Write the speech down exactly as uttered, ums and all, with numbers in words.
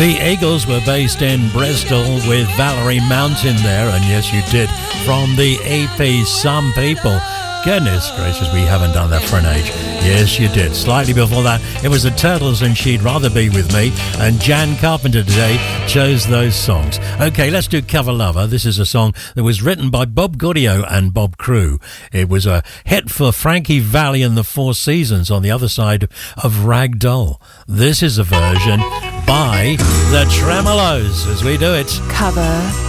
The Eagles were based in Bristol with Valerie Mountain there, and yes, you did, from the E P Some People. Goodness gracious, we haven't done that for an age. Yes, you did. Slightly before that, it was the Turtles and She'd Rather Be With Me, and Jan Carpenter today chose those songs. Okay, let's do Cover Lover. This is a song that was written by Bob Gaudio and Bob Crew. It was a hit for Frankie Valli and the Four Seasons on the other side of Rag Doll. This is a version by the Tremolos as we do it. Cover